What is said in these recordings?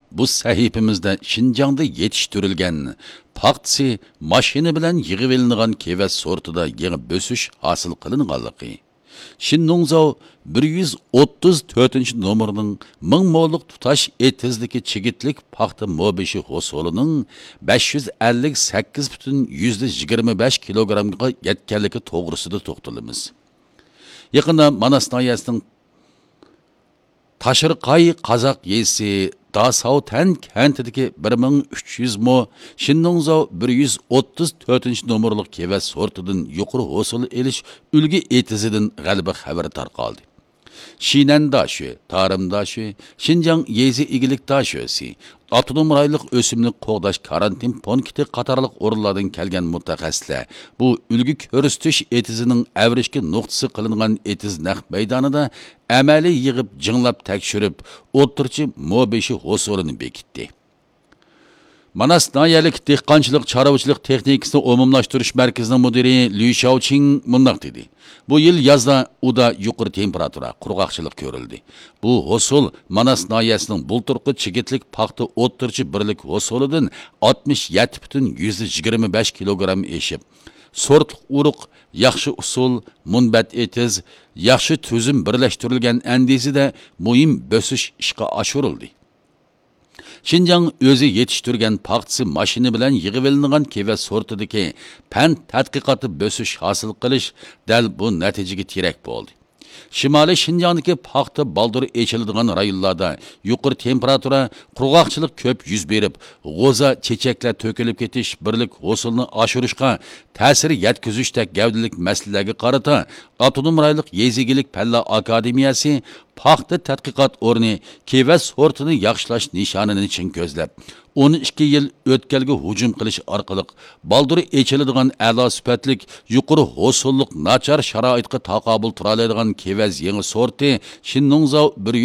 bu sahifimizda Şinjan'da yetiştirilgan paxtasi mashina bilan yig'ib ilingan kevat sortida yangi bösüş hosil qilinganligi. Shinnongzao 134 nomerining 1000 mo'llik tutash etizligi chigitlik paxta mobishi hosolining 558,25 kilogramga yetganligi to'g'risida to'xtalamiz. Yaqinda Manas noyasining Taşırqay Qazaq yesi Dasao Tan kentidagi 1300 mo Shinnongzao 134 nomerlik kevat sortidan yuqori hosil elish ulgi etizidan g'alaba xabari tarqaldi. Şinandaşı, Tarımdaşı, Şinjan Yezi İgilik Daşösi, Avtonom rayonluq ösümlük qoğdaş karantin punkti qatarlıq orunlardan kelgen mutaxassislar bu ulgi ko'rsatish etizining avrishki nuqtasi qilingan etiz naq maydonida amaliy yig'ib jinglab tekshirib, o'ttirchi mobeshi hosolini bekitdi. Manas noyalik dehqonchilik chorvachilik texnikasini umumlashtirish markazining mudiri Liu Shaoqing mundaq dedi. Bu yil yozda uda yuqori temperatura, qurg'oqchilik ko'rildi. Bu hosul Manas noyasining bulturqi chigitlik paxta o'ttirchi birlik hosolidan 67,25 kilogram eshib, sortliq urug', yaxshi usul, munbat etiz, yaxshi tuzum birlashtirilgan andizida muhim bösüş ishga oshirildi. Şinjan o'zi yetishtirgan paxtasi mashina bilan yig'ib ilingan kevat sortidagi fan tadqiqoti bösüş hosil qilish dal bu natijaga kerak bo'ldi. Shimoliy Şinjandagi paxta baldur echiladigan rayonlarda yuqori temperatura, qurg'oqchilik ko'p yuz berib, g'o'za chechaklar to'kilib ketish birlik hosilni oshirishga ta'sir yetkazishdek gavdalik masalalarga qarata Avtonom rayonluq yezigilik Palla akademiyasi paxta tadqiqot o'rni kevat sortini yaxshilash nishonini chin ko'zlab 12 yil o'tkalga hujum qilish orqali balduri echiladigan a'lo sifatlik yuqori hosillik nachar sharoitga taqobil tura oladigan kevat yangi sorti Shinnongzao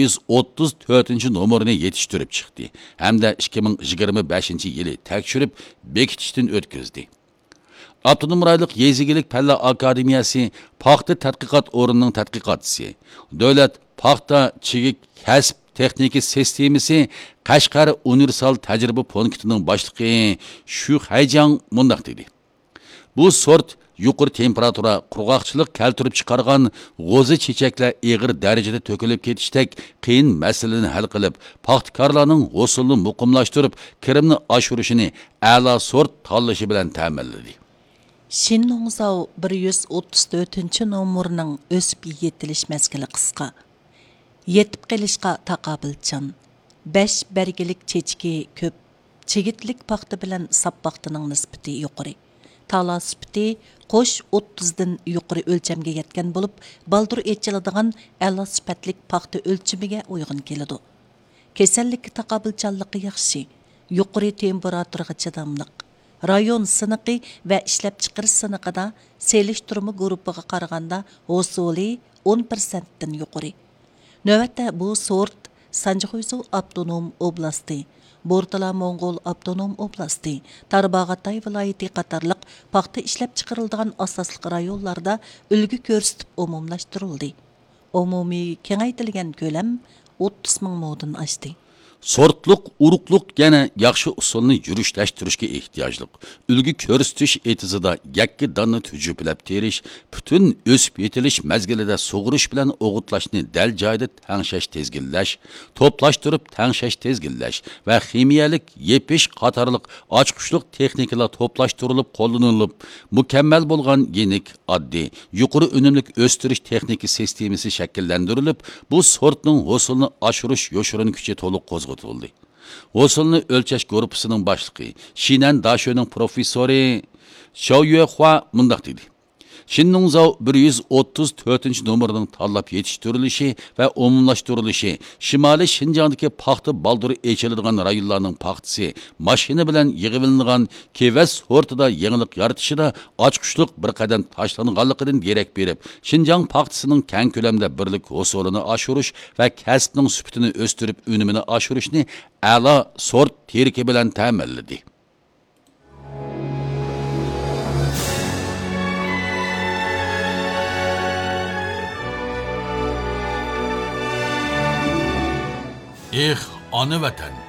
134 nomerini yetishtirib chiqdi hamda 2025 yili tekshirib bekitishdan o'tkazdi. Avtonom rayonluq yezigilik Palla akademiyasi paxta tadqiqot o'rnining tadqiqotchisi, davlat paxta chigik kasb texnika sistemasi Qashqar universal tajriba punktining boshlig'i Shu Hayjang mundaq dedi. Bu sort yuqori temperatura, qurg'oqchilik keltirib chiqargan g'o'zi chechaklar ig'ir darajada to'kilib ketishdek qiyin masalani hal qilib, paxtakorlarning hosilni muqimlashtirib, kirimni oshirishini a'lo sort tanlashi bilan ta'minladi. Shinnongzao 134 nomerining o'sib yetilish mezgili qisqa. Yetib qilishga taqobilchan. 5 bergilik chechki ko'p. Chigitlik paxta bilan sap paxtaning nisbati yuqori. Tala sifati qo'sh 30 dan yuqori o'lchamga yetgan bo'lib, baldur echiladigan a'lo sifatlik paxta o'lchamiga uyg'un keladi. Kasallikka taqobilchanligi yaxshi. Yuqori temperaturga chidamliq. Rayon sınıqı və işləp çıxırış sınıqıda seliştirmə qrupuğa qaraganda hosoli 10%-dən yuqori. Növətdə bu sort Sanjixuysu Avtonom Oblasti, Bortala Mongol Avtonom Oblasti, Tarbağatay vilayeti qatarlıq paxta işləp çıxırıldığan asaslıq rayonlarda ülgü görsütüb umumlaşdırıldı. Umumi kengaytilgan ko'lam 30 ming mo'dan oshdi. Sortluq, uruqluq yana yaxshi usulni yurishtirishga ehtiyojliq. Ulgi ko'rsatish etizida yakki donni tujuplab terish, butun o'sib yetilish mezgilida sug'urish bilan o'g'utlashni dal joyida tangshash tezginlash, to'plashtirib tangshash tezginlash va ximiyalik yepish qatorliq ochqushliq texnikalar to'plashtirilib qo'llanilib, mukammal bo'lgan yenik, oddiy, yuqori unumlik o'stirish texnika sistemasi shakllantirilib, bu sortning hosilni oshirish yoshirin kuchi to'liq qo'zg'atildi. Hosilni o'lchash guruhining boshlig'i Shinan Dashoning professori Xiao Yuehua mundaq dedi. Shinnongzao 134 nomerining tanlab yetishtirilishi va umumlashtirilishi Shimoliy Şinjandagi paxta balduri echiladigan rayonlarning paxtasi mashina bilan yig'ilingan kevat sortida yangilik yaratishida ochqushliq bir qadam tashlanganligidan derak berib, Şinjan paxtasining keng ko'lamda birlik hosolini oshirish va kasbning sifatini o'stirib unumini oshirishni a'lo sort terkibi bilan ta'minladi. Ana vatan,